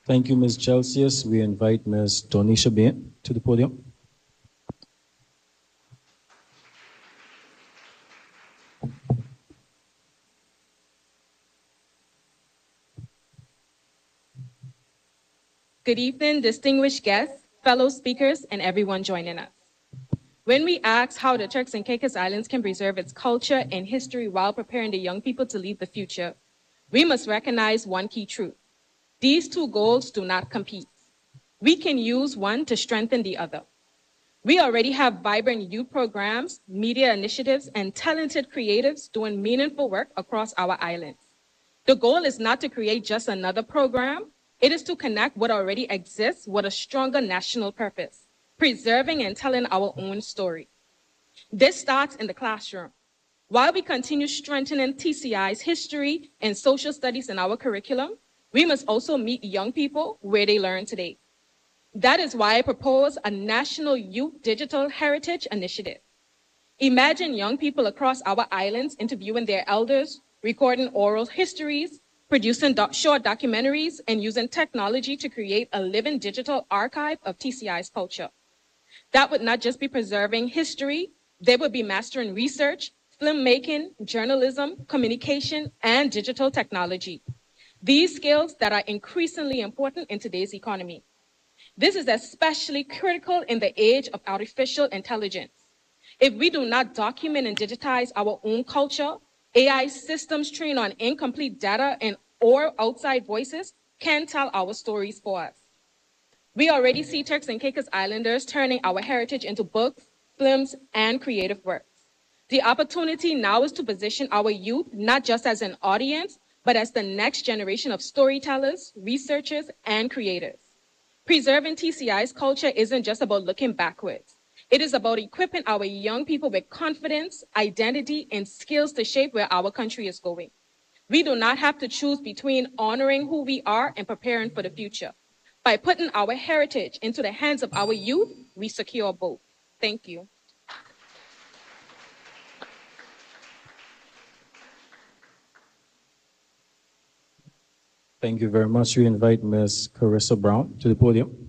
Thank you, Ms. Celsius. We invite Ms. Donisha Bain to the podium. Good evening, distinguished guests, fellow speakers, and everyone joining us. When we ask how the Turks and Caicos Islands can preserve its culture and history while preparing the young people to lead the future, we must recognize one key truth. These two goals do not compete. We can use one to strengthen the other. We already have vibrant youth programs, media initiatives, and talented creatives doing meaningful work across our islands. The goal is not to create just another program. It is to connect what already exists with a stronger national purpose, preserving and telling our own story. This starts in the classroom. While we continue strengthening TCI's history and social studies in our curriculum, we must also meet young people where they learn today. That is why I propose a National Youth Digital Heritage Initiative. Imagine young people across our islands interviewing their elders, recording oral histories, producing short documentaries, and using technology to create a living digital archive of TCI's culture. That would not just be preserving history, they would be mastering research, filmmaking, journalism, communication, and digital technology. These skills that are increasingly important in today's economy. This is especially critical in the age of artificial intelligence. If we do not document and digitize our own culture, AI systems trained on incomplete data and or outside voices can tell our stories for us. We already see Turks and Caicos Islanders turning our heritage into books, films, and creative works. The opportunity now is to position our youth not just as an audience, but as the next generation of storytellers, researchers, and creators. Preserving TCI's culture isn't just about looking backwards. It is about equipping our young people with confidence, identity, and skills to shape where our country is going. We do not have to choose between honoring who we are and preparing for the future. By putting our heritage into the hands of our youth, we secure both. Thank you. Thank you very much. We invite Ms. Carissa Brown to the podium.